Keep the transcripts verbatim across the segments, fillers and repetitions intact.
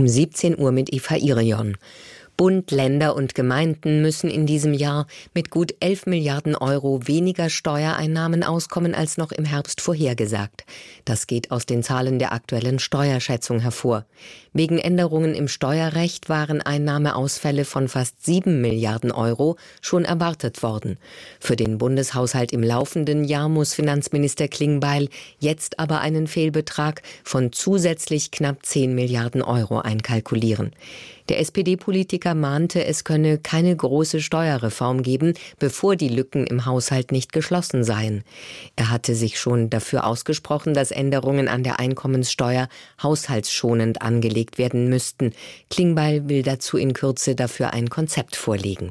um siebzehn Uhr mit Eva Irion. Bund, Länder und Gemeinden müssen in diesem Jahr mit gut elf Milliarden Euro weniger Steuereinnahmen auskommen als noch im Herbst vorhergesagt. Das geht aus den Zahlen der aktuellen Steuerschätzung hervor. Wegen Änderungen im Steuerrecht waren Einnahmeausfälle von fast sieben Milliarden Euro schon erwartet worden. Für den Bundeshaushalt im laufenden Jahr muss Finanzminister Klingbeil jetzt aber einen Fehlbetrag von zusätzlich knapp zehn Milliarden Euro einkalkulieren. Der S P D-Politiker mahnte, es könne keine große Steuerreform geben, bevor die Lücken im Haushalt nicht geschlossen seien. Er hatte sich schon dafür ausgesprochen, dass Änderungen an der Einkommenssteuer haushaltsschonend angelegt werden müssten. Klingbeil will dazu in Kürze dafür ein Konzept vorlegen.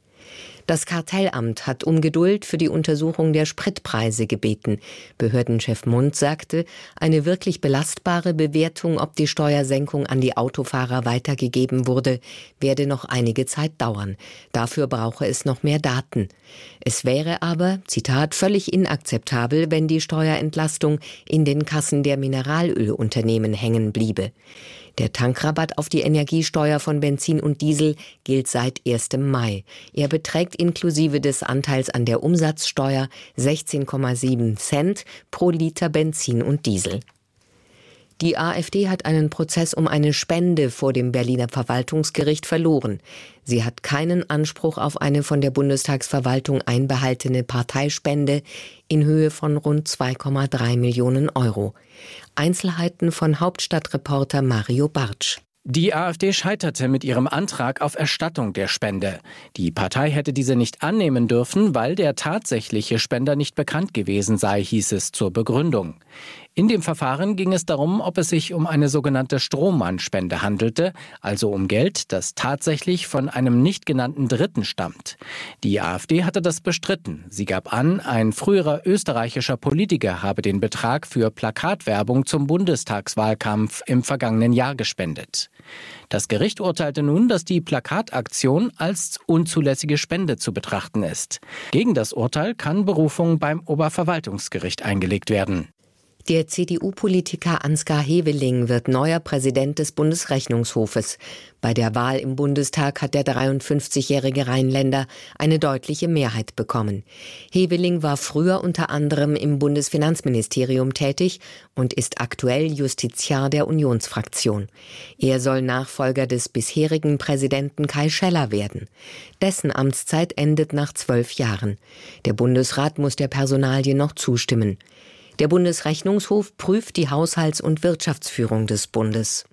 Das Kartellamt hat um Geduld für die Untersuchung der Spritpreise gebeten. Behördenchef Mund sagte, eine wirklich belastbare Bewertung, ob die Steuersenkung an die Autofahrer weitergegeben wurde, werde noch einige Zeit dauern. Dafür brauche es noch mehr Daten. Es wäre aber, Zitat, völlig inakzeptabel, wenn die Steuerentlastung in den Kassen der Mineralölunternehmen hängen bliebe. Der Tankrabatt auf die Energiesteuer von Benzin und Diesel gilt seit ersten Mai. Er beträgt inklusive des Anteils an der Umsatzsteuer sechzehn Komma sieben Cent pro Liter Benzin und Diesel. Die AfD hat einen Prozess um eine Spende vor dem Berliner Verwaltungsgericht verloren. Sie hat keinen Anspruch auf eine von der Bundestagsverwaltung einbehaltene Parteispende in Höhe von rund zwei Komma drei Millionen Euro. Einzelheiten von Hauptstadtreporter Mario Bartsch. Die AfD scheiterte mit ihrem Antrag auf Erstattung der Spende. Die Partei hätte diese nicht annehmen dürfen, weil der tatsächliche Spender nicht bekannt gewesen sei, hieß es zur Begründung. In dem Verfahren ging es darum, ob es sich um eine sogenannte Strohmann-Spende handelte, also um Geld, das tatsächlich von einem nicht genannten Dritten stammt. Die AfD hatte das bestritten. Sie gab an, ein früherer österreichischer Politiker habe den Betrag für Plakatwerbung zum Bundestagswahlkampf im vergangenen Jahr gespendet. Das Gericht urteilte nun, dass die Plakataktion als unzulässige Spende zu betrachten ist. Gegen das Urteil kann Berufung beim Oberverwaltungsgericht eingelegt werden. Der C D U-Politiker Ansgar Heveling wird neuer Präsident des Bundesrechnungshofes. Bei der Wahl im Bundestag hat der dreiundfünfzigjährige Rheinländer eine deutliche Mehrheit bekommen. Heveling war früher unter anderem im Bundesfinanzministerium tätig und ist aktuell Justiziar der Unionsfraktion. Er soll Nachfolger des bisherigen Präsidenten Kai Scheller werden. Dessen Amtszeit endet nach zwölf Jahren. Der Bundesrat muss der Personalie noch zustimmen. Der Bundesrechnungshof prüft die Haushalts- und Wirtschaftsführung des Bundes.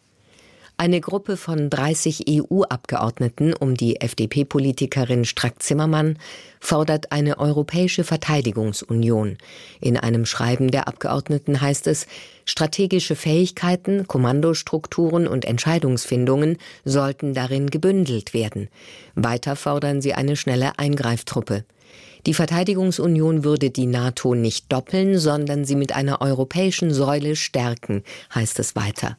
Eine Gruppe von dreißig E U-Abgeordneten um die F D P-Politikerin Strack-Zimmermann fordert eine europäische Verteidigungsunion. In einem Schreiben der Abgeordneten heißt es, strategische Fähigkeiten, Kommandostrukturen und Entscheidungsfindungen sollten darin gebündelt werden. Weiter fordern sie eine schnelle Eingreiftruppe. Die Verteidigungsunion würde die NATO nicht doppeln, sondern sie mit einer europäischen Säule stärken, heißt es weiter.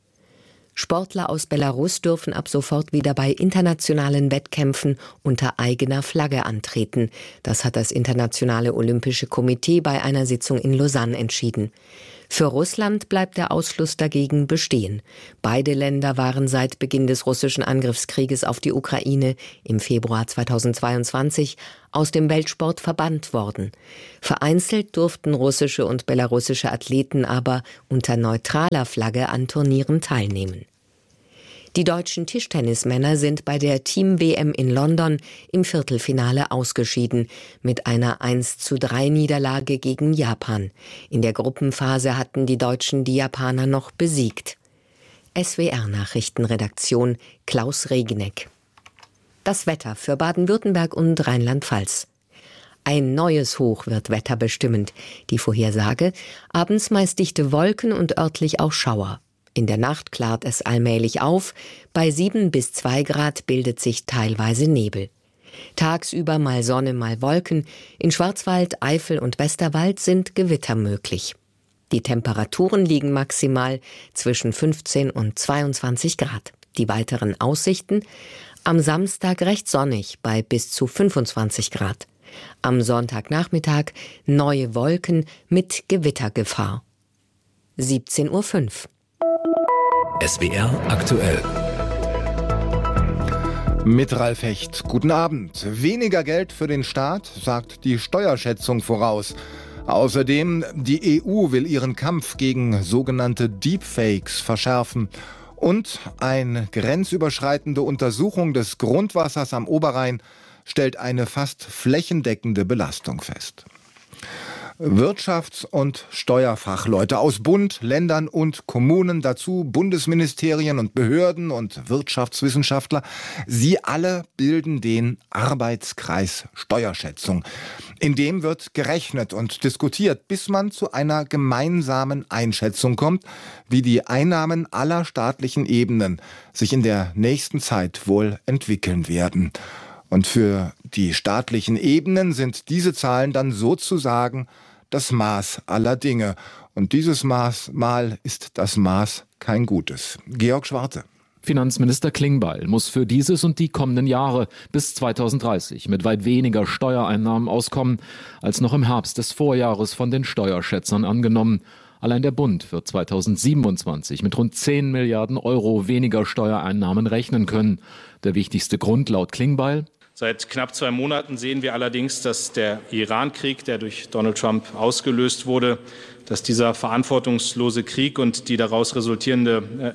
Sportler aus Belarus dürfen ab sofort wieder bei internationalen Wettkämpfen unter eigener Flagge antreten. Das hat das Internationale Olympische Komitee bei einer Sitzung in Lausanne entschieden. Für Russland bleibt der Ausschluss dagegen bestehen. Beide Länder waren seit Beginn des russischen Angriffskrieges auf die Ukraine im Februar zweitausendzweiundzwanzig aus dem Weltsport verbannt worden. Vereinzelt durften russische und belarussische Athleten aber unter neutraler Flagge an Turnieren teilnehmen. Die deutschen Tischtennismänner sind bei der Team-W M in London im Viertelfinale ausgeschieden, mit einer eins zu drei Niederlage gegen Japan. In der Gruppenphase hatten die Deutschen die Japaner noch besiegt. S W R-Nachrichtenredaktion Klaus Regeneck. Das Wetter für Baden-Württemberg und Rheinland-Pfalz. Ein neues Hoch wird wetterbestimmend. Die Vorhersage: abends meist dichte Wolken und örtlich auch Schauer. In der Nacht klart es allmählich auf, bei sieben bis zwei Grad bildet sich teilweise Nebel. Tagsüber mal Sonne, mal Wolken, in Schwarzwald, Eifel und Westerwald sind Gewitter möglich. Die Temperaturen liegen maximal zwischen fünfzehn und zweiundzwanzig Grad. Die weiteren Aussichten: am Samstag recht sonnig bei bis zu fünfundzwanzig Grad. Am Sonntagnachmittag neue Wolken mit Gewittergefahr. siebzehn Uhr fünf. S W R aktuell. Mit Ralf Hecht. Guten Abend. Weniger Geld für den Staat, sagt die Steuerschätzung voraus. Außerdem, die E U will ihren Kampf gegen sogenannte Deepfakes verschärfen. Und eine grenzüberschreitende Untersuchung des Grundwassers am Oberrhein stellt eine fast flächendeckende Belastung fest. Wirtschafts- und Steuerfachleute aus Bund, Ländern und Kommunen, dazu Bundesministerien und Behörden und Wirtschaftswissenschaftler. Sie alle bilden den Arbeitskreis Steuerschätzung. In dem wird gerechnet und diskutiert, bis man zu einer gemeinsamen Einschätzung kommt, wie die Einnahmen aller staatlichen Ebenen sich in der nächsten Zeit wohl entwickeln werden. Und für die staatlichen Ebenen sind diese Zahlen dann sozusagen das Maß aller Dinge. Und dieses Maß mal ist das Maß kein gutes. Georg Schwarte. Finanzminister Klingbeil muss für dieses und die kommenden Jahre bis zweitausenddreißig mit weit weniger Steuereinnahmen auskommen, als noch im Herbst des Vorjahres von den Steuerschätzern angenommen. Allein der Bund wird zweitausendsiebenundzwanzig mit rund zehn Milliarden Euro weniger Steuereinnahmen rechnen können. Der wichtigste Grund laut Klingbeil: Seit knapp zwei Monaten sehen wir allerdings, dass der Iran-Krieg, der durch Donald Trump ausgelöst wurde, dass dieser verantwortungslose Krieg und die daraus resultierende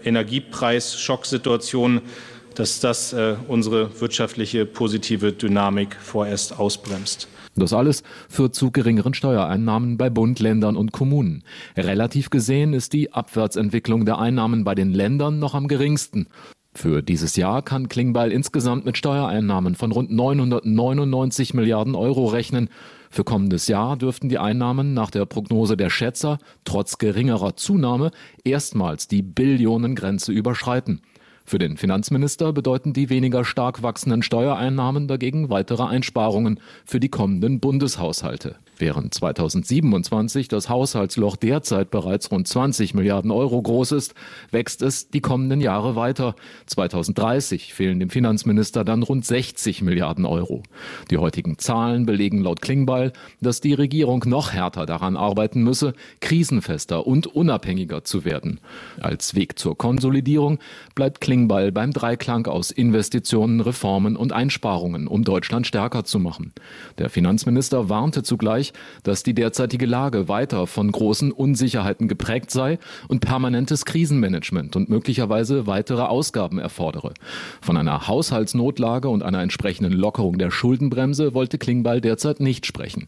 Energiepreis-Schocksituation, dass das äh, unsere wirtschaftliche positive Dynamik vorerst ausbremst. Das alles führt zu geringeren Steuereinnahmen bei Bund, Ländern und Kommunen. Relativ gesehen ist die Abwärtsentwicklung der Einnahmen bei den Ländern noch am geringsten. Für dieses Jahr kann Klingbeil insgesamt mit Steuereinnahmen von rund neunhundertneunundneunzig Milliarden Euro rechnen. Für kommendes Jahr dürften die Einnahmen nach der Prognose der Schätzer trotz geringerer Zunahme erstmals die Billionengrenze überschreiten. Für den Finanzminister bedeuten die weniger stark wachsenden Steuereinnahmen dagegen weitere Einsparungen für die kommenden Bundeshaushalte. Während zweitausendsiebenundzwanzig das Haushaltsloch derzeit bereits rund zwanzig Milliarden Euro groß ist, wächst es die kommenden Jahre weiter. zweitausenddreißig fehlen dem Finanzminister dann rund sechzig Milliarden Euro. Die heutigen Zahlen belegen laut Klingbeil, dass die Regierung noch härter daran arbeiten müsse, krisenfester und unabhängiger zu werden. Als Weg zur Konsolidierung bleibt Klingbeil beim Dreiklang aus Investitionen, Reformen und Einsparungen, um Deutschland stärker zu machen. Der Finanzminister warnte zugleich, dass die derzeitige Lage weiter von großen Unsicherheiten geprägt sei und permanentes Krisenmanagement und möglicherweise weitere Ausgaben erfordere. Von einer Haushaltsnotlage und einer entsprechenden Lockerung der Schuldenbremse wollte Klingbeil derzeit nicht sprechen.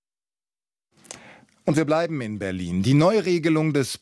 Und wir bleiben in Berlin. Die Neuregelung des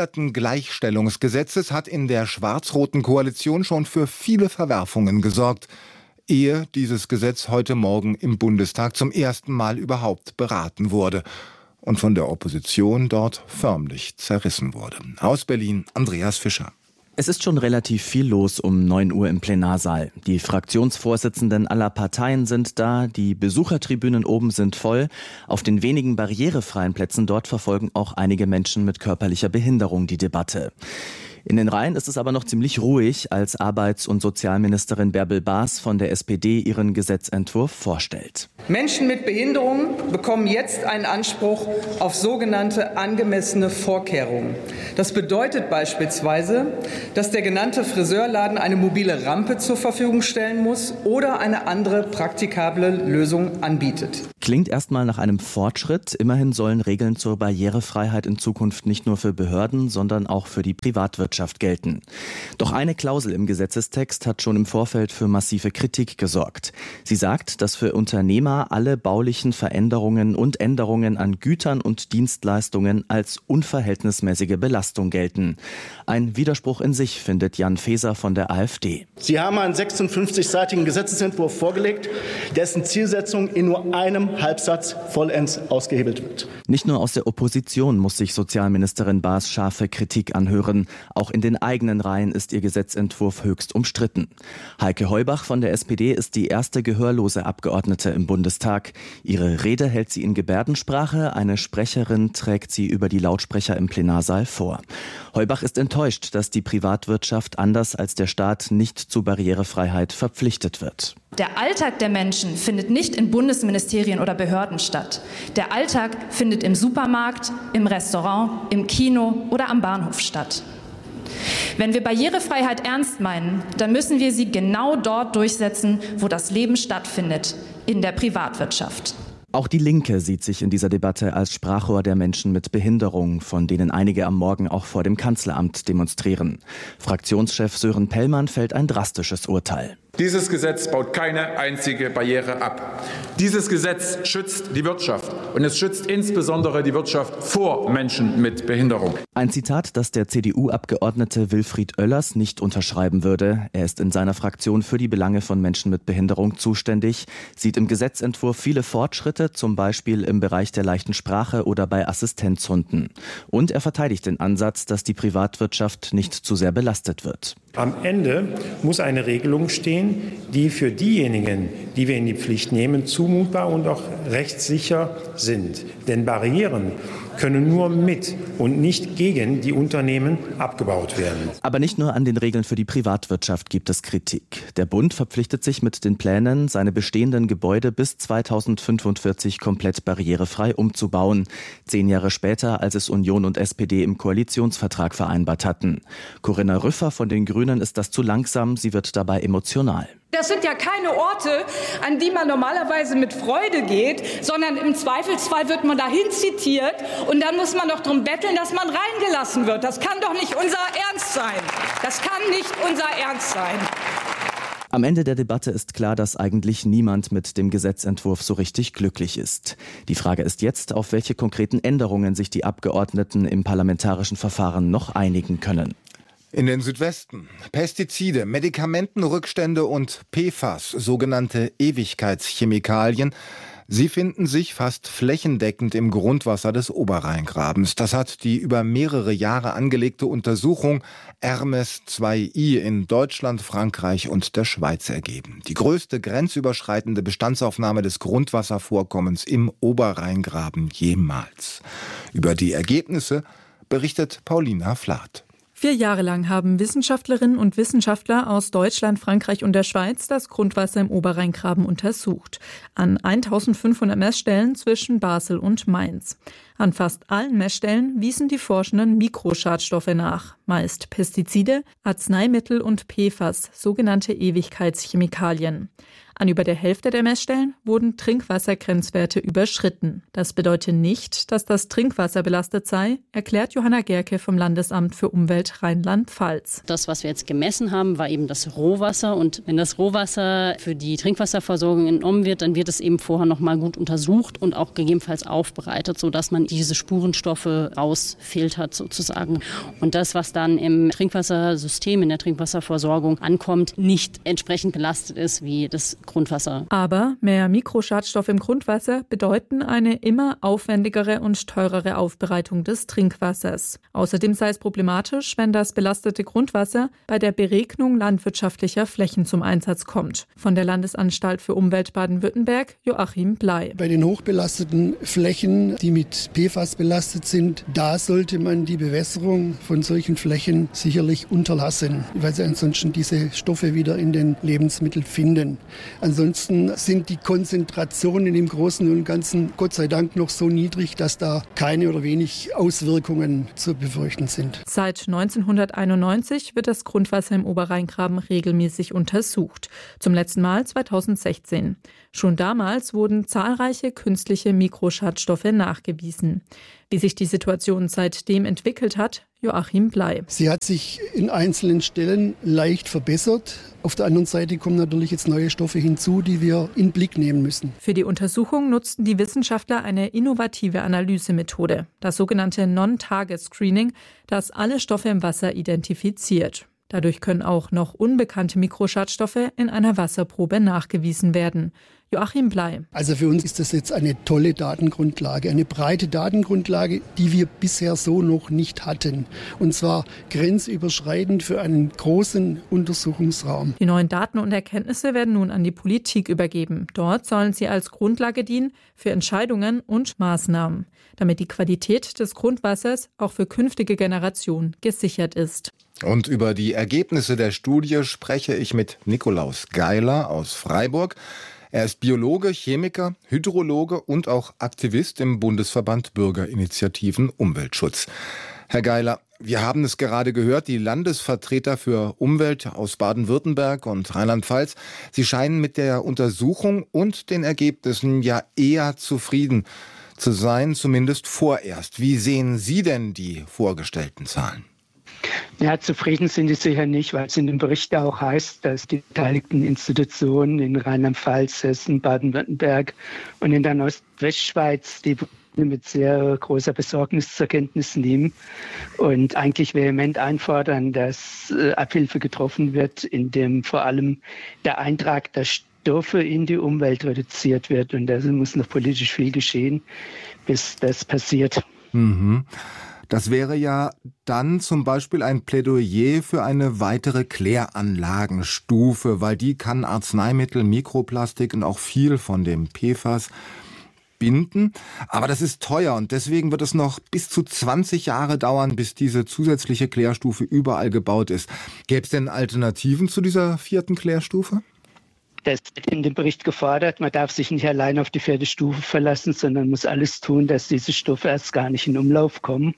Behindertengleichstellungsgesetzes hat in der schwarz-roten Koalition schon für viele Verwerfungen gesorgt, ehe dieses Gesetz heute Morgen im Bundestag zum ersten Mal überhaupt beraten wurde und von der Opposition dort förmlich zerrissen wurde. Aus Berlin, Andreas Fischer. Es ist schon relativ viel los um neun Uhr im Plenarsaal. Die Fraktionsvorsitzenden aller Parteien sind da, die Besuchertribünen oben sind voll. Auf den wenigen barrierefreien Plätzen dort verfolgen auch einige Menschen mit körperlicher Behinderung die Debatte. In den Reihen ist es aber noch ziemlich ruhig, als Arbeits- und Sozialministerin Bärbel Baas von der S P D ihren Gesetzentwurf vorstellt. Menschen mit Behinderungen bekommen jetzt einen Anspruch auf sogenannte angemessene Vorkehrungen. Das bedeutet beispielsweise, dass der genannte Friseurladen eine mobile Rampe zur Verfügung stellen muss oder eine andere praktikable Lösung anbietet. Klingt erstmal nach einem Fortschritt. Immerhin sollen Regeln zur Barrierefreiheit in Zukunft nicht nur für Behörden, sondern auch für die Privatwirtschaft gelten. Doch eine Klausel im Gesetzestext hat schon im Vorfeld für massive Kritik gesorgt. Sie sagt, dass für Unternehmer alle baulichen Veränderungen und Änderungen an Gütern und Dienstleistungen als unverhältnismäßige Belastung gelten. Ein Widerspruch in sich, findet Jan Faeser von der AfD. Sie haben einen sechsundfünfzigseitigen Gesetzesentwurf vorgelegt, dessen Zielsetzung in nur einem Halbsatz vollends ausgehebelt wird. Nicht nur aus der Opposition muss sich Sozialministerin Baas scharfe Kritik anhören. Auch in den eigenen Reihen ist ihr Gesetzentwurf höchst umstritten. Heike Heubach von der S P D ist die erste gehörlose Abgeordnete im Bundestag. Ihre Rede hält sie in Gebärdensprache. Eine Sprecherin trägt sie über die Lautsprecher im Plenarsaal vor. Heubach ist enttäuscht, dass die Privatwirtschaft anders als der Staat nicht zu Barrierefreiheit verpflichtet wird. Der Alltag der Menschen findet nicht in Bundesministerien oder Behörden statt. Der Alltag findet im Supermarkt, im Restaurant, im Kino oder am Bahnhof statt. Wenn wir Barrierefreiheit ernst meinen, dann müssen wir sie genau dort durchsetzen, wo das Leben stattfindet, in der Privatwirtschaft. Auch die Linke sieht sich in dieser Debatte als Sprachrohr der Menschen mit Behinderung, von denen einige am Morgen auch vor dem Kanzleramt demonstrieren. Fraktionschef Sören Pellmann fällt ein drastisches Urteil. Dieses Gesetz baut keine einzige Barriere ab. Dieses Gesetz schützt die Wirtschaft und es schützt insbesondere die Wirtschaft vor Menschen mit Behinderung. Ein Zitat, das der C D U-Abgeordnete Wilfried Oellers nicht unterschreiben würde. Er ist in seiner Fraktion für die Belange von Menschen mit Behinderung zuständig, sieht im Gesetzentwurf viele Fortschritte, zum Beispiel im Bereich der leichten Sprache oder bei Assistenzhunden. Und er verteidigt den Ansatz, dass die Privatwirtschaft nicht zu sehr belastet wird. Am Ende muss eine Regelung stehen, die für diejenigen, die wir in die Pflicht nehmen, zumutbar und auch rechtssicher sind. Denn Barrieren können nur mit und nicht gegen die Unternehmen abgebaut werden. Aber nicht nur an den Regeln für die Privatwirtschaft gibt es Kritik. Der Bund verpflichtet sich mit den Plänen, seine bestehenden Gebäude bis zweitausendfünfundvierzig komplett barrierefrei umzubauen. Zehn Jahre später, als es Union und S P D im Koalitionsvertrag vereinbart hatten. Corinna Rüffer von den Grünen ist das zu langsam, sie wird dabei emotional. Das sind ja keine Orte, an die man normalerweise mit Freude geht, sondern im Zweifelsfall wird man dahin zitiert und dann muss man doch darum betteln, dass man reingelassen wird. Das kann doch nicht unser Ernst sein. Das kann nicht unser Ernst sein. Am Ende der Debatte ist klar, dass eigentlich niemand mit dem Gesetzentwurf so richtig glücklich ist. Die Frage ist jetzt, auf welche konkreten Änderungen sich die Abgeordneten im parlamentarischen Verfahren noch einigen können. In den Südwesten. Pestizide, Medikamentenrückstände und P F A S, sogenannte Ewigkeitschemikalien. Sie finden sich fast flächendeckend im Grundwasser des Oberrheingrabens. Das hat die über mehrere Jahre angelegte Untersuchung Hermes zwei i in Deutschland, Frankreich und der Schweiz ergeben. Die größte grenzüberschreitende Bestandsaufnahme des Grundwasservorkommens im Oberrheingraben jemals. Über die Ergebnisse berichtet Paulina Flath. Vier Jahre lang haben Wissenschaftlerinnen und Wissenschaftler aus Deutschland, Frankreich und der Schweiz das Grundwasser im Oberrheingraben untersucht. An eintausendfünfhundert Messstellen zwischen Basel und Mainz. An fast allen Messstellen wiesen die Forschenden Mikroschadstoffe nach, meist Pestizide, Arzneimittel und P F A S, sogenannte Ewigkeitschemikalien. An über der Hälfte der Messstellen wurden Trinkwassergrenzwerte überschritten. Das bedeutet nicht, dass das Trinkwasser belastet sei, erklärt Johanna Gerke vom Landesamt für Umwelt Rheinland-Pfalz. Das, was wir jetzt gemessen haben, war eben das Rohwasser. Und wenn das Rohwasser für die Trinkwasserversorgung entnommen wird, dann wird es eben vorher noch mal gut untersucht und auch gegebenenfalls aufbereitet, sodass man diese Spurenstoffe rausfiltert sozusagen. Und das, was dann im Trinkwassersystem, in der Trinkwasserversorgung ankommt, nicht entsprechend belastet ist wie das Grundwasser. Aber mehr Mikroschadstoffe im Grundwasser bedeuten eine immer aufwendigere und teurere Aufbereitung des Trinkwassers. Außerdem sei es problematisch, wenn das belastete Grundwasser bei der Beregnung landwirtschaftlicher Flächen zum Einsatz kommt. Von der Landesanstalt für Umwelt Baden-Württemberg Joachim Blei. Bei den hochbelasteten Flächen, die mit P F A S belastet sind, da sollte man die Bewässerung von solchen Flächen sicherlich unterlassen, weil sie ansonsten diese Stoffe wieder in den Lebensmitteln finden. Ansonsten sind die Konzentrationen im Großen und Ganzen Gott sei Dank noch so niedrig, dass da keine oder wenig Auswirkungen zu befürchten sind. Seit neunzehnhunderteinundneunzig wird das Grundwasser im Oberrheingraben regelmäßig untersucht. Zum letzten Mal zweitausendsechzehn. Schon damals wurden zahlreiche künstliche Mikroschadstoffe nachgewiesen. Wie sich die Situation seitdem entwickelt hat, Joachim Blei. Sie hat sich in einzelnen Stellen leicht verbessert. Auf der anderen Seite kommen natürlich jetzt neue Stoffe hinzu, die wir in den Blick nehmen müssen. Für die Untersuchung nutzten die Wissenschaftler eine innovative Analysemethode, das sogenannte Non-Target-Screening, das alle Stoffe im Wasser identifiziert. Dadurch können auch noch unbekannte Mikroschadstoffe in einer Wasserprobe nachgewiesen werden. Joachim Blei. Also für uns ist das jetzt eine tolle Datengrundlage, eine breite Datengrundlage, die wir bisher so noch nicht hatten. Und zwar grenzüberschreitend für einen großen Untersuchungsraum. Die neuen Daten und Erkenntnisse werden nun an die Politik übergeben. Dort sollen sie als Grundlage dienen für Entscheidungen und Maßnahmen, damit die Qualität des Grundwassers auch für künftige Generationen gesichert ist. Und über die Ergebnisse der Studie spreche ich mit Nikolaus Geiler aus Freiburg. Er ist Biologe, Chemiker, Hydrologe und auch Aktivist im Bundesverband Bürgerinitiativen Umweltschutz. Herr Geiler, Wir haben es gerade gehört, die Landesvertreter für Umwelt aus Baden-Württemberg und Rheinland-Pfalz, sie scheinen mit der Untersuchung und den Ergebnissen ja eher zufrieden zu sein, zumindest vorerst. Wie sehen Sie denn die vorgestellten Zahlen? Ja, zufrieden sind die sicher nicht, weil es in dem Bericht auch heißt, dass die beteiligten Institutionen in Rheinland-Pfalz, Hessen, Baden-Württemberg und in der Nordwestschweiz die mit sehr großer Besorgnis zur Kenntnis nehmen und eigentlich vehement einfordern, dass äh, Abhilfe getroffen wird, indem vor allem der Eintrag der Stoffe in die Umwelt reduziert wird. Und da muss noch politisch viel geschehen, bis das passiert. Mhm. Das wäre ja dann zum Beispiel ein Plädoyer für eine weitere Kläranlagenstufe, weil die kann Arzneimittel, Mikroplastik und auch viel von dem P F A S binden. Aber das ist teuer und deswegen wird es noch bis zu zwanzig Jahre dauern, bis diese zusätzliche Klärstufe überall gebaut ist. Gäbe es denn Alternativen zu dieser vierten Klärstufe? Das wird in dem Bericht gefordert. Man darf sich nicht allein auf die vierte Stufe verlassen, sondern muss alles tun, dass diese Stoffe erst gar nicht in Umlauf kommen.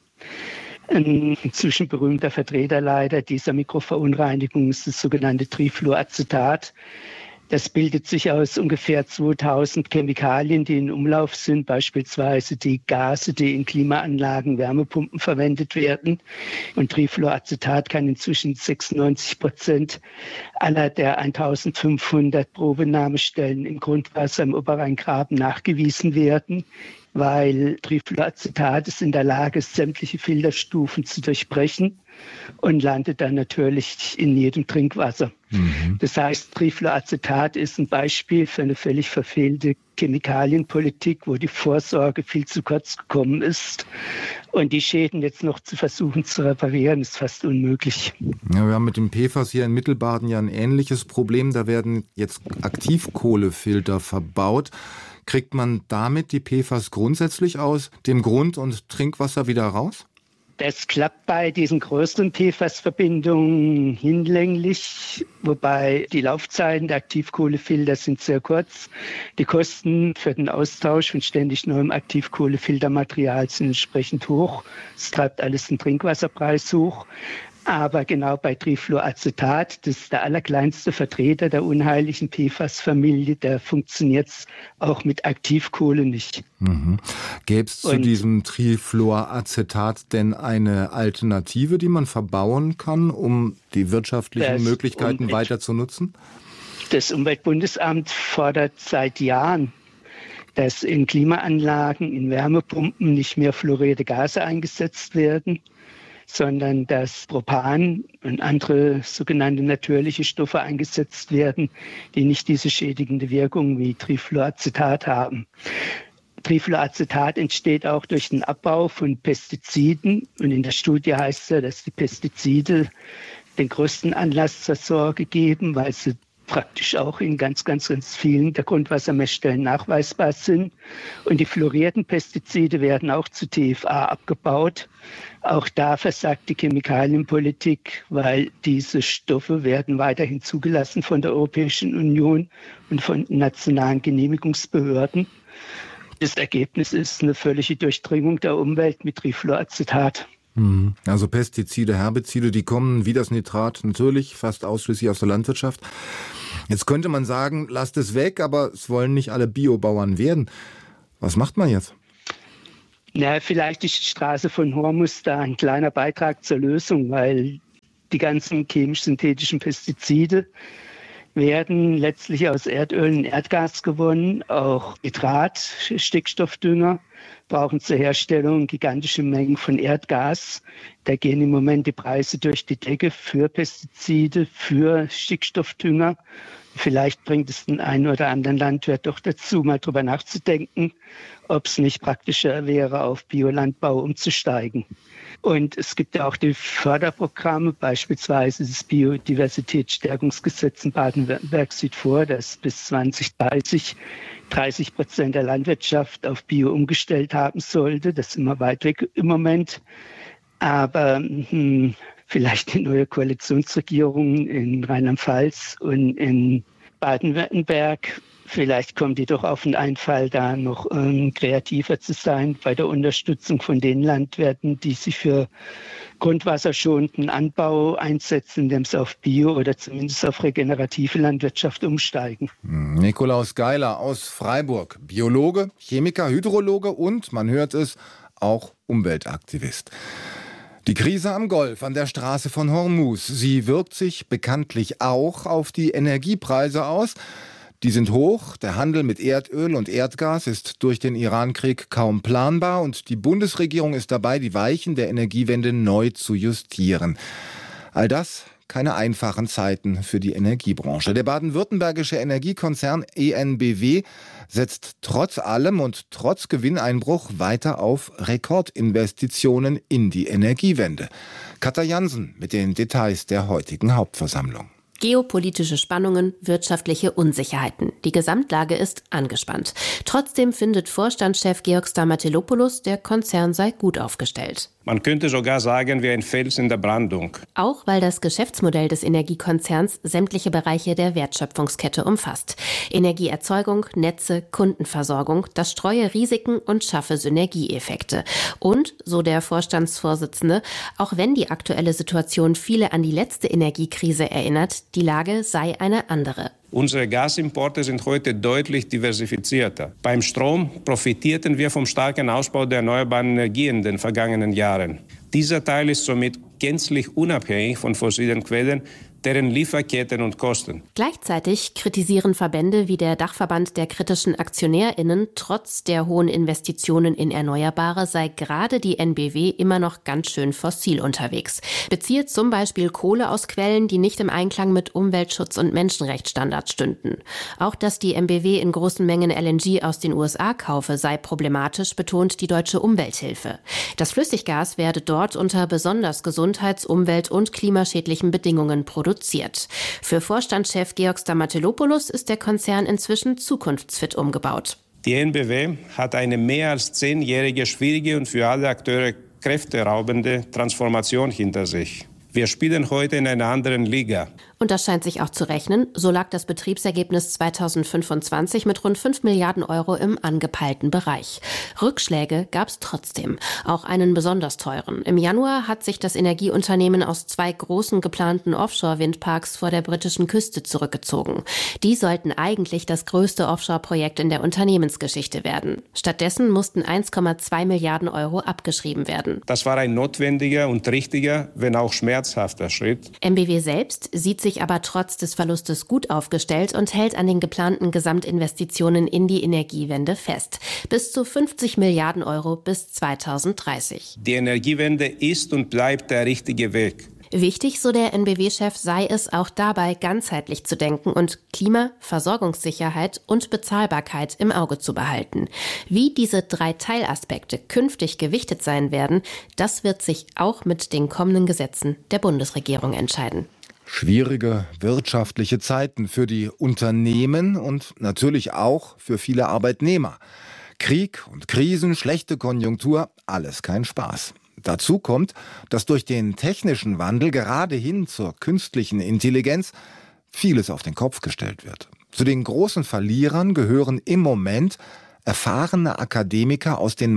Ein inzwischen berühmter Vertreter leider dieser Mikroverunreinigung ist das sogenannte Trifluoracetat. Das bildet sich aus ungefähr zweitausend Chemikalien, die in Umlauf sind, beispielsweise die Gase, die in Klimaanlagen, Wärmepumpen verwendet werden. Und Trifluoracetat kann inzwischen sechsundneunzig Prozent aller der eintausendfünfhundert Probenahmestellen im Grundwasser im Oberrheingraben nachgewiesen werden, weil Trifluoracetat ist in der Lage, sämtliche Filterstufen zu durchbrechen und landet dann natürlich in jedem Trinkwasser. Mhm. Das heißt, Trifluoracetat ist ein Beispiel für eine völlig verfehlte Chemikalienpolitik, wo die Vorsorge viel zu kurz gekommen ist. Und die Schäden jetzt noch zu versuchen zu reparieren, ist fast unmöglich. Ja, wir haben mit dem P F A S hier in Mittelbaden ja ein ähnliches Problem. Da werden jetzt Aktivkohlefilter verbaut. Kriegt man damit die P F A S grundsätzlich aus dem Grund- und Trinkwasser wieder raus? Das klappt bei diesen größeren P F A S-Verbindungen hinlänglich, wobei die Laufzeiten der Aktivkohlefilter sind sehr kurz. Die Kosten für den Austausch von ständig neuem Aktivkohlefiltermaterial sind entsprechend hoch. Es treibt alles den Trinkwasserpreis hoch. Aber genau bei Trifluoracetat, das ist der allerkleinste Vertreter der unheiligen P F A S-Familie, da funktioniert es auch mit Aktivkohle nicht. Mhm. Gäbe es zu diesem Trifluoracetat denn eine Alternative, die man verbauen kann, um die wirtschaftlichen Möglichkeiten weiter zu nutzen? Das Umweltbundesamt fordert seit Jahren, dass in Klimaanlagen, in Wärmepumpen nicht mehr fluorierte Gase eingesetzt werden, sondern dass Propan und andere sogenannte natürliche Stoffe eingesetzt werden, die nicht diese schädigende Wirkung wie Trifluoracetat haben. Trifluoracetat entsteht auch durch den Abbau von Pestiziden. Und in der Studie heißt es ja, dass die Pestizide den größten Anlass zur Sorge geben, weil sie praktisch auch in ganz, ganz, ganz vielen der Grundwassermessstellen nachweisbar sind. Und die fluorierten Pestizide werden auch zu T F A abgebaut. Auch da versagt die Chemikalienpolitik, weil diese Stoffe werden weiterhin zugelassen von der Europäischen Union und von nationalen Genehmigungsbehörden. Das Ergebnis ist eine völlige Durchdringung der Umwelt mit Trifluoracetat. Also Pestizide, Herbizide, die kommen wie das Nitrat natürlich fast ausschließlich aus der Landwirtschaft. Jetzt könnte man sagen, lasst es weg, aber es wollen nicht alle Biobauern werden. Was macht man jetzt? Na, vielleicht ist die Straße von Hormus da ein kleiner Beitrag zur Lösung, weil die ganzen chemisch-synthetischen Pestizide werden letztlich aus Erdöl und Erdgas gewonnen. Auch Nitrat, Stickstoffdünger brauchen zur Herstellung gigantische Mengen von Erdgas. Da gehen im Moment die Preise durch die Decke für Pestizide, für Stickstoffdünger. Vielleicht bringt es den einen oder anderen Landwirt doch dazu, mal drüber nachzudenken, ob es nicht praktischer wäre, auf Biolandbau umzusteigen. Und es gibt ja auch die Förderprogramme, beispielsweise das Biodiversitätsstärkungsgesetz in Baden-Württemberg sieht vor, dass bis zwanzig dreißig dreißig Prozent der Landwirtschaft auf Bio umgestellt haben sollte. Das ist immer weit weg im Moment. Aber hm, vielleicht die neue Koalitionsregierung in Rheinland-Pfalz und in Baden-Württemberg Vielleicht kommen die doch auf den Einfall, da noch ähm, kreativer zu sein bei der Unterstützung von den Landwirten, die sich für grundwasserschonenden Anbau einsetzen, indem sie auf Bio- oder zumindest auf regenerative Landwirtschaft umsteigen. Nikolaus Geiler aus Freiburg, Biologe, Chemiker, Hydrologe und, man hört es, auch Umweltaktivist. Die Krise am Golf, an der Straße von Hormuz, sie wirkt sich bekanntlich auch auf die Energiepreise aus. Die sind hoch, der Handel mit Erdöl und Erdgas ist durch den Irankrieg kaum planbar und die Bundesregierung ist dabei, die Weichen der Energiewende neu zu justieren. All das keine einfachen Zeiten für die Energiebranche. Der baden-württembergische Energiekonzern E N B W setzt trotz allem und trotz Gewinneinbruch weiter auf Rekordinvestitionen in die Energiewende. Katja Jansen mit den Details der heutigen Hauptversammlung. Geopolitische Spannungen, wirtschaftliche Unsicherheiten. Die Gesamtlage ist angespannt. Trotzdem findet Vorstandschef Georg Stamatelopoulos, der Konzern sei gut aufgestellt. Man könnte sogar sagen, wie ein Fels in der Brandung. Auch weil das Geschäftsmodell des Energiekonzerns sämtliche Bereiche der Wertschöpfungskette umfasst. Energieerzeugung, Netze, Kundenversorgung, das streue Risiken und schaffe Synergieeffekte. Und, so der Vorstandsvorsitzende, auch wenn die aktuelle Situation viele an die letzte Energiekrise erinnert, die Lage sei eine andere. Unsere Gasimporte sind heute deutlich diversifizierter. Beim Strom profitierten wir vom starken Ausbau der erneuerbaren Energien in den vergangenen Jahren. Dieser Teil ist somit gänzlich unabhängig von fossilen Quellen, deren Lieferketten und Kosten. Gleichzeitig kritisieren Verbände wie der Dachverband der kritischen AktionärInnen, trotz der hohen Investitionen in Erneuerbare sei gerade die N B W immer noch ganz schön fossil unterwegs. Beziehe zum Beispiel Kohle aus Quellen, die nicht im Einklang mit Umweltschutz und Menschenrechtsstandards stünden. Auch dass die N B W in großen Mengen L N G aus den U S A kaufe, sei problematisch, betont die Deutsche Umwelthilfe. Das Flüssiggas werde dort unter besonders gesundheits-, umwelt- und klimaschädlichen Bedingungen produziert. Für Vorstandschef Georg Stamatelopoulos ist der Konzern inzwischen zukunftsfit umgebaut. Die N B W hat eine mehr als zehnjährige schwierige und für alle Akteure kräfteraubende Transformation hinter sich. Wir spielen heute in einer anderen Liga. Und das scheint sich auch zu rechnen. So lag das Betriebsergebnis zweitausendfünfundzwanzig mit rund fünf Milliarden Euro im angepeilten Bereich. Rückschläge gab es trotzdem. Auch einen besonders teuren. Im Januar hat sich das Energieunternehmen aus zwei großen geplanten Offshore-Windparks vor der britischen Küste zurückgezogen. Die sollten eigentlich das größte Offshore-Projekt in der Unternehmensgeschichte werden. Stattdessen mussten eins Komma zwei Milliarden Euro abgeschrieben werden. Das war ein notwendiger und richtiger, wenn auch schmerzhafter Schritt. N B W selbst sieht sich aber trotz des Verlustes gut aufgestellt und hält an den geplanten Gesamtinvestitionen in die Energiewende fest. Bis zu fünfzig Milliarden Euro bis zweitausenddreißig. Die Energiewende ist und bleibt der richtige Weg. Wichtig, so der N B W-Chef, sei es auch dabei, ganzheitlich zu denken und Klima, Versorgungssicherheit und Bezahlbarkeit im Auge zu behalten. Wie diese drei Teilaspekte künftig gewichtet sein werden, das wird sich auch mit den kommenden Gesetzen der Bundesregierung entscheiden. Schwierige wirtschaftliche Zeiten für die Unternehmen und natürlich auch für viele Arbeitnehmer. Krieg und Krisen, schlechte Konjunktur, alles kein Spaß. Dazu kommt, dass durch den technischen Wandel gerade hin zur künstlichen Intelligenz vieles auf den Kopf gestellt wird. Zu den großen Verlierern gehören im Moment erfahrene Akademiker aus den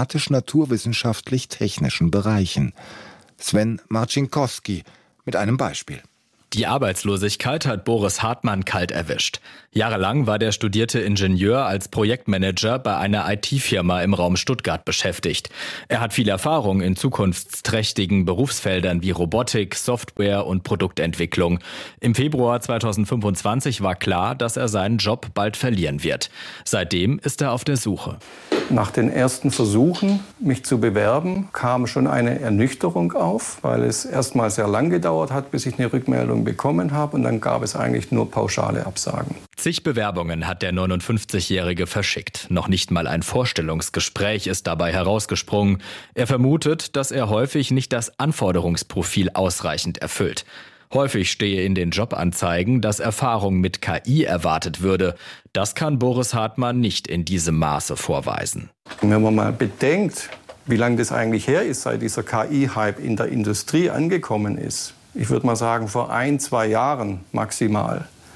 mathematisch-naturwissenschaftlich-technischen Bereichen. Sven Marcinkowski mit einem Beispiel. Die Arbeitslosigkeit hat Boris Hartmann kalt erwischt. Jahrelang war der studierte Ingenieur als Projektmanager bei einer I T-Firma im Raum Stuttgart beschäftigt. Er hat viel Erfahrung in zukunftsträchtigen Berufsfeldern wie Robotik, Software und Produktentwicklung. Im Februar zweitausendfünfundzwanzig war klar, dass er seinen Job bald verlieren wird. Seitdem ist er auf der Suche. Nach den ersten Versuchen, mich zu bewerben, kam schon eine Ernüchterung auf, weil es erst mal sehr lang gedauert hat, bis ich eine Rückmeldung bekommen habe. Und dann gab es eigentlich nur pauschale Absagen. Zig Bewerbungen hat der neunundfünfzigjährige verschickt. Noch nicht mal ein Vorstellungsgespräch ist dabei herausgesprungen. Er vermutet, dass er häufig nicht das Anforderungsprofil ausreichend erfüllt. Häufig stehe in den Jobanzeigen, dass Erfahrung mit K I erwartet würde. Das kann Boris Hartmann nicht in diesem Maße vorweisen. Wenn man mal bedenkt, wie lange das eigentlich her ist, seit dieser K I-Hype in der Industrie angekommen ist, ich würde mal sagen vor ein, zwei Jahren maximal,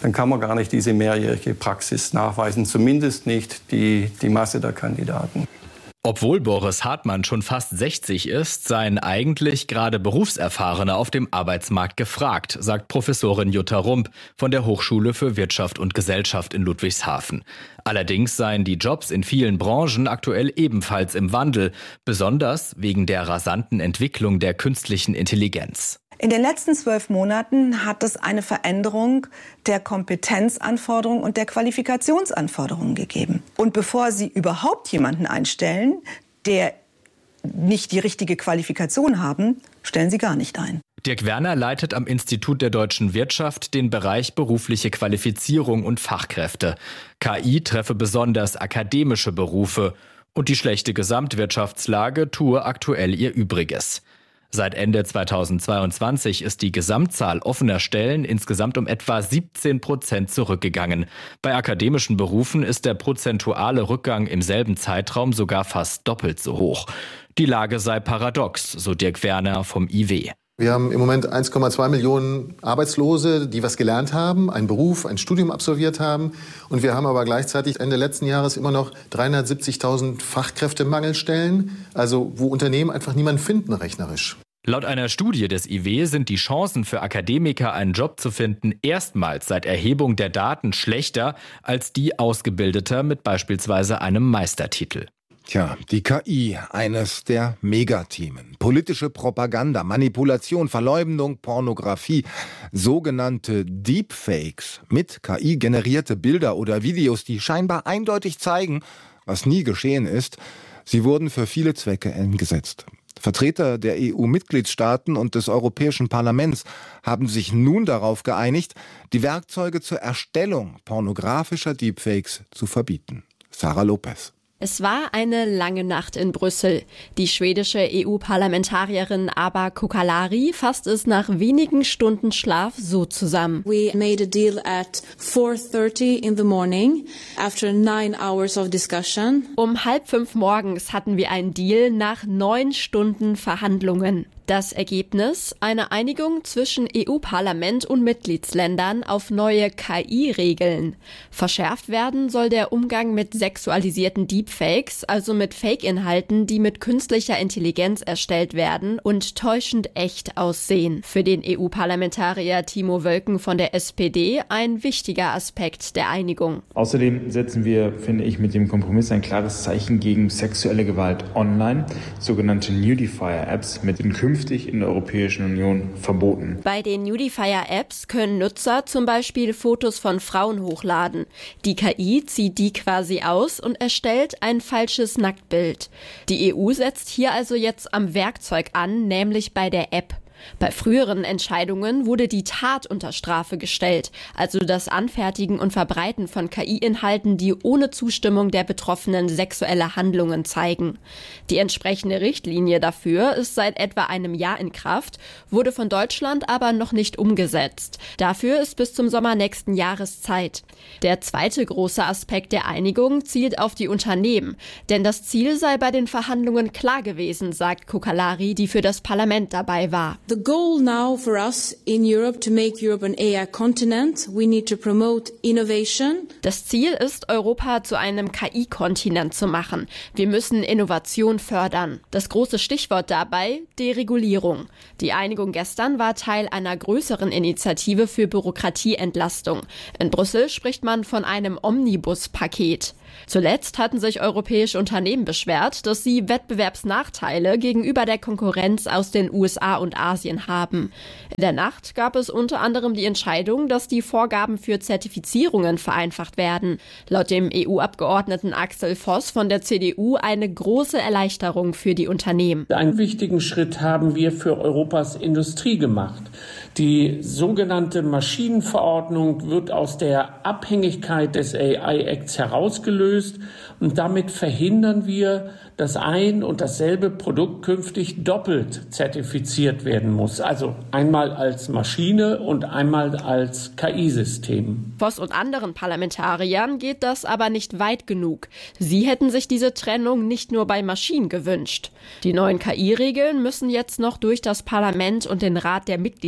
dann kann man gar nicht diese mehrjährige Praxis nachweisen, zumindest nicht die, die Masse der Kandidaten. Obwohl Boris Hartmann schon fast sechzig ist, seien eigentlich gerade Berufserfahrene auf dem Arbeitsmarkt gefragt, sagt Professorin Jutta Rump von der Hochschule für Wirtschaft und Gesellschaft in Ludwigshafen. Allerdings seien die Jobs in vielen Branchen aktuell ebenfalls im Wandel, besonders wegen der rasanten Entwicklung der künstlichen Intelligenz. In den letzten zwölf Monaten hat es eine Veränderung der Kompetenzanforderungen und der Qualifikationsanforderungen gegeben. Und bevor Sie überhaupt jemanden einstellen, der nicht die richtige Qualifikation haben, stellen Sie gar nicht ein. Dirk Werner leitet am Institut der deutschen Wirtschaft den Bereich berufliche Qualifizierung und Fachkräfte. K I treffe besonders akademische Berufe und die schlechte Gesamtwirtschaftslage tue aktuell ihr Übriges. Seit Ende zweitausendzweiundzwanzig ist die Gesamtzahl offener Stellen insgesamt um etwa siebzehn Prozent zurückgegangen. Bei akademischen Berufen ist der prozentuale Rückgang im selben Zeitraum sogar fast doppelt so hoch. Die Lage sei paradox, so Dirk Werner vom I W. Wir haben im Moment eins Komma zwei Millionen Arbeitslose, die was gelernt haben, einen Beruf, ein Studium absolviert haben. Und wir haben aber gleichzeitig Ende letzten Jahres immer noch dreihundertsiebzigtausend Fachkräftemangelstellen, also wo Unternehmen einfach niemanden finden rechnerisch. Laut einer Studie des I W sind die Chancen für Akademiker, einen Job zu finden, erstmals seit Erhebung der Daten schlechter als die Ausgebildeter mit beispielsweise einem Meistertitel. Tja, die K I, eines der Megathemen. Politische Propaganda, Manipulation, Verleumdung, Pornografie, sogenannte Deepfakes, mit K I generierte Bilder oder Videos, die scheinbar eindeutig zeigen, was nie geschehen ist. Sie wurden für viele Zwecke eingesetzt. Vertreter der E U-Mitgliedstaaten und des Europäischen Parlaments haben sich nun darauf geeinigt, die Werkzeuge zur Erstellung pornografischer Deepfakes zu verbieten. Sarah Lopez. Es war eine lange Nacht in Brüssel. Die schwedische E U-Parlamentarierin Aba Kokalari fasst es nach wenigen Stunden Schlaf so zusammen. We made a deal at four thirty in the morning after nine hours of discussion. Um halb fünf morgens hatten wir einen Deal nach neun Stunden Verhandlungen. Das Ergebnis? Eine Einigung zwischen E U-Parlament und Mitgliedsländern auf neue K I-Regeln. Verschärft werden soll der Umgang mit sexualisierten Deepfakes, also mit Fake-Inhalten, die mit künstlicher Intelligenz erstellt werden und täuschend echt aussehen. Für den E U-Parlamentarier Timo Wölken von der S P D ein wichtiger Aspekt der Einigung. Außerdem setzen wir, finde ich, mit dem Kompromiss ein klares Zeichen gegen sexuelle Gewalt online, sogenannte Nudifier-Apps mit den künftig in der Europäischen Union verboten. Bei den Nudifier-Apps können Nutzer zum Beispiel Fotos von Frauen hochladen. Die K I zieht die quasi aus und erstellt ein falsches Nacktbild. Die E U setzt hier also jetzt am Werkzeug an, nämlich bei der App. Bei früheren Entscheidungen wurde die Tat unter Strafe gestellt, also das Anfertigen und Verbreiten von K I-Inhalten, die ohne Zustimmung der Betroffenen sexuelle Handlungen zeigen. Die entsprechende Richtlinie dafür ist seit etwa einem Jahr in Kraft, wurde von Deutschland aber noch nicht umgesetzt. Dafür ist bis zum Sommer nächsten Jahres Zeit. Der zweite große Aspekt der Einigung zielt auf die Unternehmen, denn das Ziel sei bei den Verhandlungen klar gewesen, sagt Kokalari, die für das Parlament dabei war. The goal now for us in Europe to make Europe an A I continent, we need to promote innovation. Das Ziel ist, Europa zu einem K I-Kontinent zu machen. Wir müssen Innovation fördern. Das große Stichwort dabei: Deregulierung. Die Einigung gestern war Teil einer größeren Initiative für Bürokratieentlastung. In Brüssel spricht man von einem Omnibus-Paket. Zuletzt hatten sich europäische Unternehmen beschwert, dass sie Wettbewerbsnachteile gegenüber der Konkurrenz aus den U S A und Asien haben. In der Nacht gab es unter anderem die Entscheidung, dass die Vorgaben für Zertifizierungen vereinfacht werden. Laut dem E U-Abgeordneten Axel Voss von der C D U eine große Erleichterung für die Unternehmen. Einen wichtigen Schritt haben wir für Europas Industrie gemacht. Die sogenannte Maschinenverordnung wird aus der Abhängigkeit des A I-Acts herausgelöst und damit verhindern wir, dass ein und dasselbe Produkt künftig doppelt zertifiziert werden muss. Also einmal als Maschine und einmal als K I-System. Voss und anderen Parlamentariern geht das aber nicht weit genug. Sie hätten sich diese Trennung nicht nur bei Maschinen gewünscht. Die neuen K I-Regeln müssen jetzt noch durch das Parlament und den Rat der Mitgliedstaaten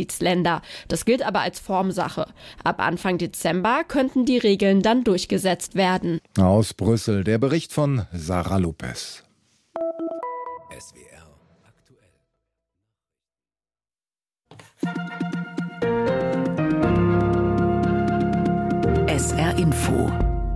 Mitgliedsländer. Das gilt aber als Formsache. Ab Anfang Dezember könnten die Regeln dann durchgesetzt werden. Aus Brüssel der Bericht von Sarah Lopez. S W R aktuell. S R Info.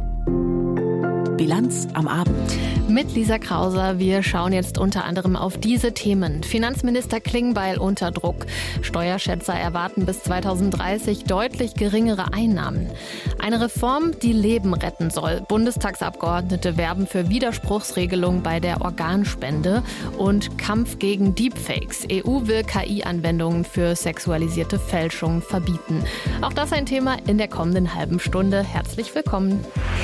Bilanz am Abend. Mit Lisa Krauser. Wir schauen jetzt unter anderem auf diese Themen. Finanzminister Klingbeil unter Druck. Steuerschätzer erwarten bis zweitausenddreißig deutlich geringere Einnahmen. Eine Reform, die Leben retten soll. Bundestagsabgeordnete werben für Widerspruchsregelung bei der Organspende und Kampf gegen Deepfakes. E U will K I-Anwendungen für sexualisierte Fälschungen verbieten. Auch das ein Thema in der kommenden halben Stunde. Herzlich willkommen.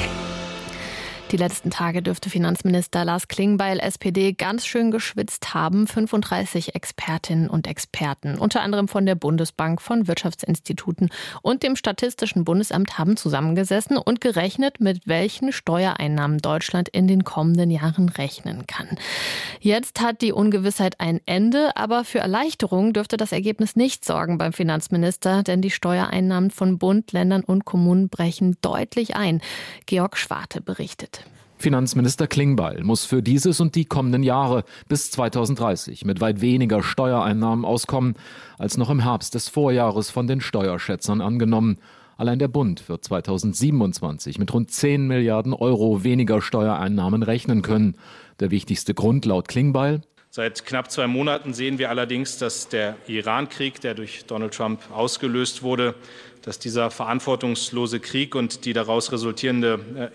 Die letzten Tage dürfte Finanzminister Lars Klingbeil, S P D, ganz schön geschwitzt haben. fünfunddreißig Expertinnen und Experten, unter anderem von der Bundesbank, von Wirtschaftsinstituten und dem Statistischen Bundesamt, haben zusammengesessen und gerechnet, mit welchen Steuereinnahmen Deutschland in den kommenden Jahren rechnen kann. Jetzt hat die Ungewissheit ein Ende, aber für Erleichterung dürfte das Ergebnis nicht sorgen beim Finanzminister, denn die Steuereinnahmen von Bund, Ländern und Kommunen brechen deutlich ein. Georg Schwarte berichtet. Finanzminister Klingbeil muss für dieses und die kommenden Jahre bis zweitausenddreißig mit weit weniger Steuereinnahmen auskommen, als noch im Herbst des Vorjahres von den Steuerschätzern angenommen. Allein der Bund wird zweitausendsiebenundzwanzig mit rund zehn Milliarden Euro weniger Steuereinnahmen rechnen können. Der wichtigste Grund laut Klingbeil: Seit knapp zwei Monaten sehen wir allerdings, dass der Iran-Krieg, der durch Donald Trump ausgelöst wurde, dass dieser verantwortungslose Krieg und die daraus resultierende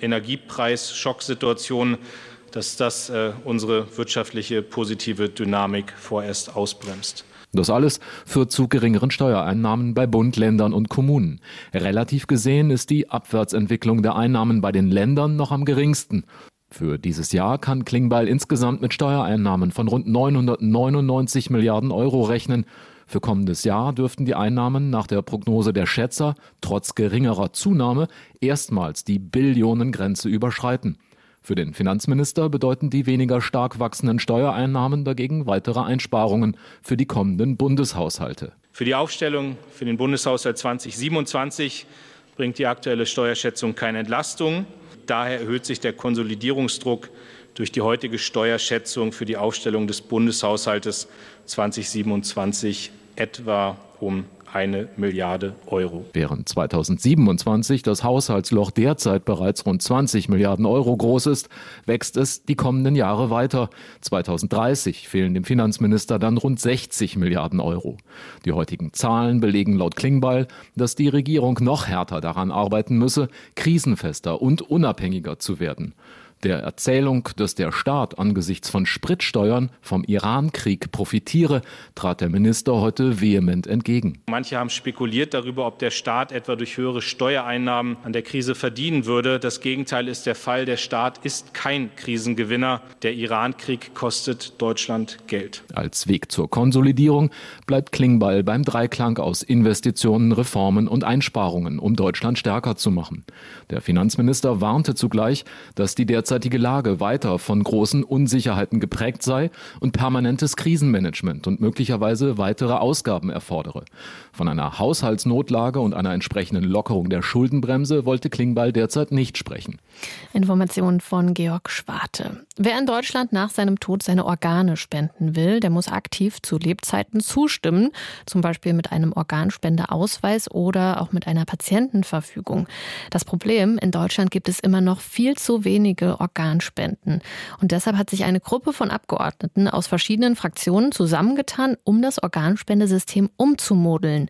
Energiepreis-Schocksituation, dass das äh, unsere wirtschaftliche positive Dynamik vorerst ausbremst. Das alles führt zu geringeren Steuereinnahmen bei Bund, Ländern und Kommunen. Relativ gesehen ist die Abwärtsentwicklung der Einnahmen bei den Ländern noch am geringsten. Für dieses Jahr kann Klingbeil insgesamt mit Steuereinnahmen von rund neunhundertneunundneunzig Milliarden Euro rechnen. Für kommendes Jahr dürften die Einnahmen nach der Prognose der Schätzer trotz geringerer Zunahme erstmals die Billionengrenze überschreiten. Für den Finanzminister bedeuten die weniger stark wachsenden Steuereinnahmen dagegen weitere Einsparungen für die kommenden Bundeshaushalte. Für die Aufstellung für den Bundeshaushalt zweitausendsiebenundzwanzig bringt die aktuelle Steuerschätzung keine Entlastung. Daher erhöht sich der Konsolidierungsdruck durch die heutige Steuerschätzung für die Aufstellung des Bundeshaushaltes zweitausendsiebenundzwanzig etwa um eine Milliarde Euro. Während zweitausendsiebenundzwanzig das Haushaltsloch derzeit bereits rund zwanzig Milliarden Euro groß ist, wächst es die kommenden Jahre weiter. zweitausenddreißig fehlen dem Finanzminister dann rund sechzig Milliarden Euro. Die heutigen Zahlen belegen laut Klingbeil, dass die Regierung noch härter daran arbeiten müsse, krisenfester und unabhängiger zu werden. Der Erzählung, dass der Staat angesichts von Spritsteuern vom Iran-Krieg profitiere, trat der Minister heute vehement entgegen. Manche haben spekuliert darüber, ob der Staat etwa durch höhere Steuereinnahmen an der Krise verdienen würde. Das Gegenteil ist der Fall. Der Staat ist kein Krisengewinner. Der Iran-Krieg kostet Deutschland Geld. Als Weg zur Konsolidierung bleibt Klingbeil beim Dreiklang aus Investitionen, Reformen und Einsparungen, um Deutschland stärker zu machen. Der Finanzminister warnte zugleich, dass die derzeit derzeitige Lage weiter von großen Unsicherheiten geprägt sei und permanentes Krisenmanagement und möglicherweise weitere Ausgaben erfordere. Von einer Haushaltsnotlage und einer entsprechenden Lockerung der Schuldenbremse wollte Klingbeil derzeit nicht sprechen. Informationen von Georg Schwarte. Wer in Deutschland nach seinem Tod seine Organe spenden will, der muss aktiv zu Lebzeiten zustimmen, zum Beispiel mit einem Organspendeausweis oder auch mit einer Patientenverfügung. Das Problem: In Deutschland gibt es immer noch viel zu wenige Organspenden. Und deshalb hat sich eine Gruppe von Abgeordneten aus verschiedenen Fraktionen zusammengetan, um das Organspendesystem umzumodeln.